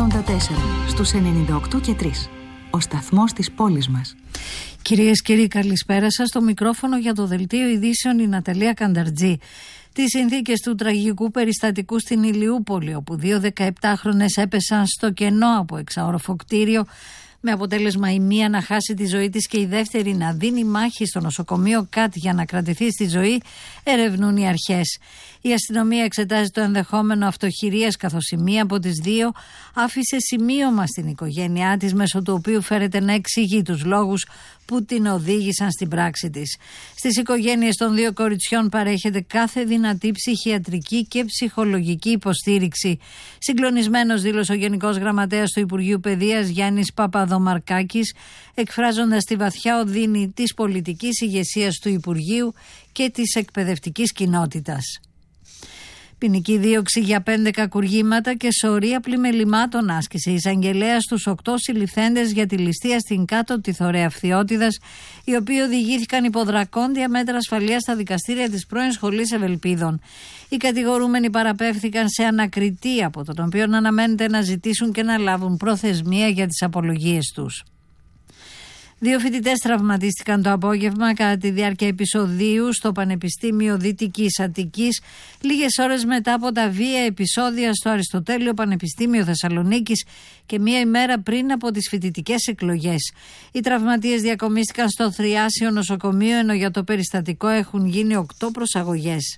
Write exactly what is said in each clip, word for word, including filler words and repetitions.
ογδόντα τέσσερα, στους ενενήντα οκτώ και τρία. Ο σταθμός της πόλης μας. Κυρίες και κύριοι, καλησπέρα σας. Στο μικρόφωνο για το Δελτίο Ειδήσεων η Ναταλία Κανταρτζή. Τις συνθήκες του τραγικού περιστατικού στην Ηλιούπολη, όπου δύο δεκαεπτάχρονες έπεσαν στο κενό από εξαόροφο κτίριο, με αποτέλεσμα η μία να χάσει τη ζωή της και η δεύτερη να δίνει μάχη στο νοσοκομείο ΚΑΤ για να κρατηθεί στη ζωή, ερευνούν οι αρχές. Η αστυνομία εξετάζει το ενδεχόμενο αυτοχειρίας, καθώς η μία από τις δύο άφησε σημείωμα στην οικογένειά της, μέσω του οποίου φέρεται να εξηγεί τους λόγους που την οδήγησαν στην πράξη της. Στις οικογένειες των δύο κοριτσιών παρέχεται κάθε δυνατή ψυχιατρική και ψυχολογική υποστήριξη. Συγκλονισμένος δήλωσε ο Γενικός Γραμματέας του Υπουργείου Παιδείας Γιάννης Παπαδομαρκάκης, εκφράζοντας τη βαθιά οδύνη της πολιτικής ηγεσίας του Υπουργείου και της εκπαιδευτικής κοινότητας. Ποινική δίωξη για πέντε κακουργήματα και σωρία πλημελημάτων άσκησε η εισαγγελέα στους οκτώ συλληφθέντες για τη ληστεία στην Κάτω Τιθωρέα Φθιώτιδας, οι οποίοι οδηγήθηκαν υπό δρακόντια μέτρα ασφαλείας στα δικαστήρια της πρώην Σχολής Ευελπίδων. Οι κατηγορούμενοι παραπέμφθηκαν σε ανακριτή, από τον οποίο αναμένεται να ζητήσουν και να λάβουν προθεσμία για τις απολογίες τους. Δύο φοιτητές τραυματίστηκαν το απόγευμα κατά τη διάρκεια επεισοδίου στο Πανεπιστήμιο Δυτικής Αττικής, λίγες ώρες μετά από τα βία επεισόδια στο Αριστοτέλειο Πανεπιστήμιο Θεσσαλονίκης και μία ημέρα πριν από τις φοιτητικές εκλογές. Οι τραυματίες διακομίστηκαν στο Θριάσιο νοσοκομείο, ενώ για το περιστατικό έχουν γίνει οκτώ προσαγωγές.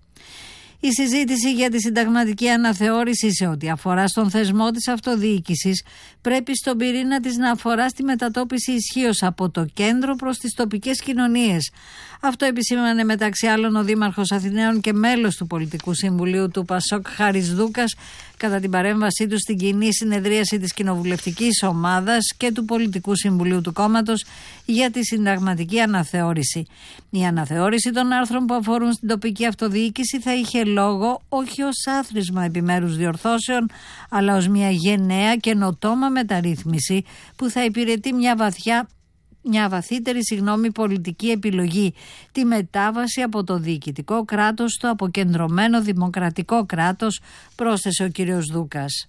Η συζήτηση για τη συνταγματική αναθεώρηση σε ό,τι αφορά στον θεσμό της αυτοδιοίκησης πρέπει στον πυρήνα της να αφορά στη μετατόπιση ισχύως από το κέντρο προς τις τοπικές κοινωνίες. Αυτό επισήμανε μεταξύ άλλων ο Δήμαρχος Αθηναίων και μέλος του Πολιτικού Συμβουλίου του Πασόκ Χάρης Δούκας κατά την παρέμβασή του στην κοινή συνεδρίαση της Κοινοβουλευτικής Ομάδας και του Πολιτικού Συμβουλίου του κόμματος για τη συνταγματική αναθεώρηση. Η αναθεώρηση των άρθρων που αφορούν στην τοπική αυτοδιοίκηση θα είχε λόγο όχι ως άθροισμα επιμέρους διορθώσεων, αλλά ως μια γενναία καινοτόμα μεταρρύθμιση που θα υπηρετεί μια βαθιά μια βαθύτερη συγγνώμη πολιτική επιλογή, τη μετάβαση από το διοικητικό κράτος στο αποκεντρωμένο δημοκρατικό κράτος, πρόσθεσε ο κύριος Δούκας.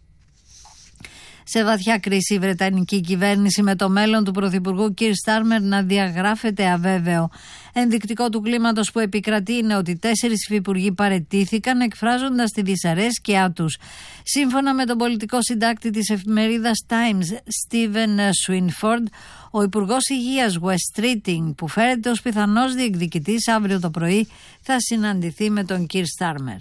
Σε βαθιά κρίση η Βρετανική κυβέρνηση, με το μέλλον του Πρωθυπουργού Κιρ Στάρμερ να διαγράφεται αβέβαιο. Ενδεικτικό του κλίματος που επικρατεί είναι ότι τέσσερις υφυπουργοί παραιτήθηκαν, εκφράζοντας τη δυσαρέσκειά τους. Σύμφωνα με τον πολιτικό συντάκτη της εφημερίδας Times, Στίβεν Σουίνφορντ, ο Υπουργός Υγείας Wes Streeting, που φέρεται ως πιθανός διεκδικητής αύριο το πρωί, θα συναντηθεί με τον Κιρ Στάρμερ.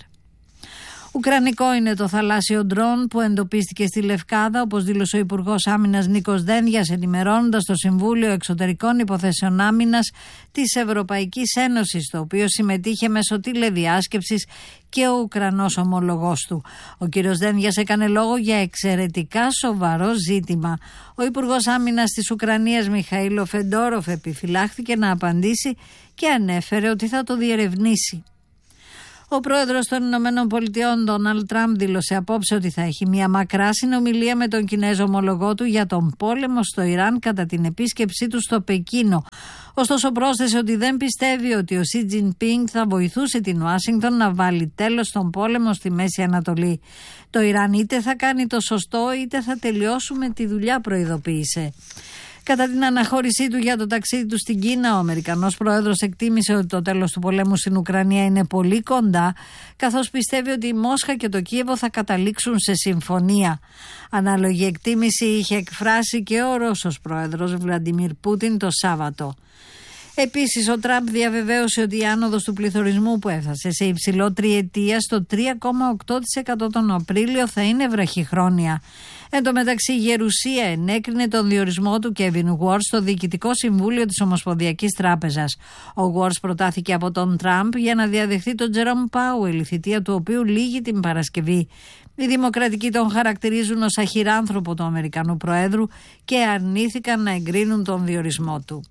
Ουκρανικό είναι το θαλάσσιο ντρόν που εντοπίστηκε στη Λευκάδα, όπως δήλωσε ο Υπουργός Άμυνας Νίκος Δένδιας, ενημερώνοντας το Συμβούλιο Εξωτερικών Υποθέσεων Άμυνας της Ευρωπαϊκής Ένωσης, το οποίο συμμετείχε μέσω τηλεδιάσκεψης και ο Ουκρανός ομολογός του. Ο κύριος Δένδιας έκανε λόγο για εξαιρετικά σοβαρό ζήτημα. Ο Υπουργός Άμυνας της Ουκρανίας Μιχαήλο Φεντόροφ επιφυλάχθηκε να απαντήσει και ανέφερε ότι θα το διερευνήσει. Ο πρόεδρος των Ηνωμένων Πολιτειών, Ντόναλντ Τραμπ, δήλωσε απόψε ότι θα έχει μια μακρά συνομιλία με τον Κινέζο ομολογό του για τον πόλεμο στο Ιράν κατά την επίσκεψή του στο Πεκίνο. Ωστόσο, πρόσθεσε ότι δεν πιστεύει ότι ο Σι Τζινπίνγκ θα βοηθούσε την Ουάσιγκτον να βάλει τέλος στον πόλεμο στη Μέση Ανατολή. Το Ιράν είτε θα κάνει το σωστό είτε θα τελειώσουμε τη δουλειά, προειδοποίησε. Κατά την αναχώρησή του για το ταξίδι του στην Κίνα, ο Αμερικανός πρόεδρος εκτίμησε ότι το τέλος του πολέμου στην Ουκρανία είναι πολύ κοντά, καθώς πιστεύει ότι η Μόσχα και το Κίεβο θα καταλήξουν σε συμφωνία. Ανάλογη εκτίμηση είχε εκφράσει και ο Ρώσος πρόεδρος Βλαντιμίρ Πούτιν το Σάββατο. Επίσης, ο Τραμπ διαβεβαίωσε ότι η άνοδος του πληθωρισμού, που έφτασε σε υψηλό τριετία στο τρία κόμμα οκτώ τοις εκατό τον Απρίλιο, θα είναι βραχυχρόνια. Εν τω μεταξύ, η Γερουσία ενέκρινε τον διορισμό του Κέβιν Γουόρτς στο Διοικητικό Συμβούλιο της Ομοσπονδιακής Τράπεζας. Ο Γουόρτς προτάθηκε από τον Τραμπ για να διαδεχθεί τον Τζέρομ Πάουελ, η θητεία του οποίου λήγει την Παρασκευή. Οι Δημοκρατικοί τον χαρακτηρίζουν ως αχυράνθρωπο του Αμερικανού Προέδρου και αρνήθηκαν να εγκρίνουν τον διορισμό του.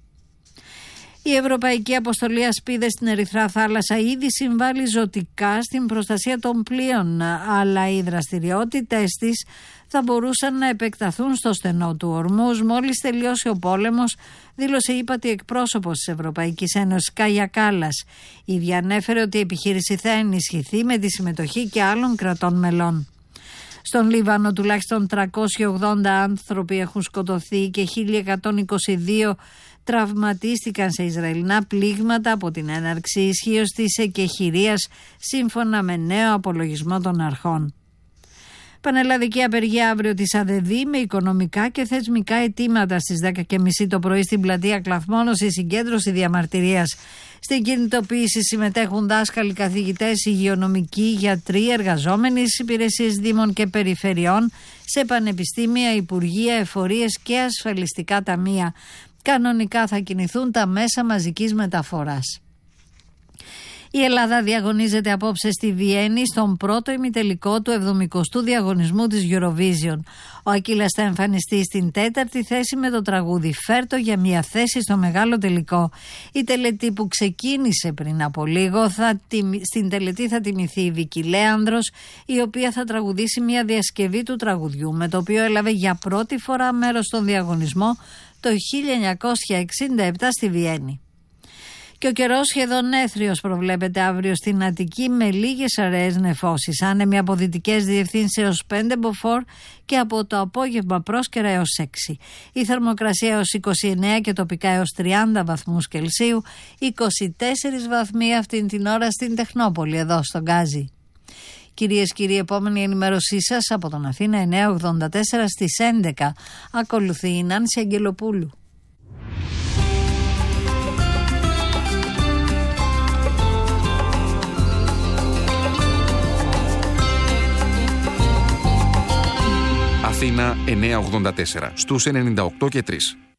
Η Ευρωπαϊκή Αποστολή Ασπίδες στην Ερυθρά Θάλασσα ήδη συμβάλλει ζωτικά στην προστασία των πλοίων, αλλά οι δραστηριότητες της θα μπορούσαν να επεκταθούν στο στενό του Ορμούζ μόλις τελειώσει ο πόλεμος, δήλωσε η ύπατη εκπρόσωπος της Ευρωπαϊκής Ένωσης Κάγια Κάλλας. Η ίδια ανέφερε ότι η επιχείρηση θα ενισχυθεί με τη συμμετοχή και άλλων κρατών μελών. Στον Λίβανο τουλάχιστον τριακόσιοι ογδόντα άνθρωποι έχουν σκοτωθεί και χίλια εκατόν είκοσι δύο τραυματίστηκαν σε Ισραηλινά πλήγματα από την έναρξη ισχύως της εκεχηρίας, σύμφωνα με νέο απολογισμό των αρχών. Πανελλαδική απεργία αύριο της ΑΔΕΔ με οικονομικά και θεσμικά αιτήματα στις δέκα και μισή το πρωί στην πλατεία Κλαθμόνος, η συγκέντρωση διαμαρτυρίας. Στην κινητοποίηση συμμετέχουν δάσκαλοι, καθηγητές, υγειονομικοί, γιατροί, εργαζόμενοι στις υπηρεσίες δήμων και περιφερειών, σε πανεπιστήμια, υπουργεία, εφορίες και ασφαλιστικά ταμεία. Κανονικά θα κινηθούν τα μέσα μαζικής μεταφοράς. Η Ελλάδα διαγωνίζεται απόψε στη Βιέννη στον πρώτο ημιτελικό του εβδομηκοστού διαγωνισμού της Eurovision. Ο Ακύλας θα εμφανιστεί στην τέταρτη θέση με το τραγούδι «Φέρτο» για μια θέση στο μεγάλο τελικό. Η τελετή που ξεκίνησε πριν από λίγο, θα τιμη... στην τελετή θα τιμηθεί η Βίκη Λέανδρος, η οποία θα τραγουδήσει μια διασκευή του τραγουδιού, με το οποίο έλαβε για πρώτη φορά μέρος στον διαγωνισμό το χίλια εννιακόσια εξήντα επτά στη Βιέννη. Και ο καιρός σχεδόν έθριος προβλέπεται αύριο στην Αττική, με λίγες αραιές νεφώσεις. Άνεμοι από δυτικές διευθύνσεως πέντε μποφόρ και από το απόγευμα πρόσκαιρα έως έξι. Η θερμοκρασία έως είκοσι εννέα και τοπικά έως τριάντα βαθμούς Κελσίου, είκοσι τέσσερις βαθμοί αυτήν την ώρα στην Τεχνόπολη, εδώ στον Γκάζι. Κυρίες και κύριοι, επόμενη ενημέρωσή σας από τον Αθήνα εννιακόσια ογδόντα τέσσερα στις έντεκα. Ακολουθεί η Νάνση Αγγελοπούλου. Αθήνα εννιακόσια ογδόντα τέσσερα στους ενενήντα οκτώ και τρία.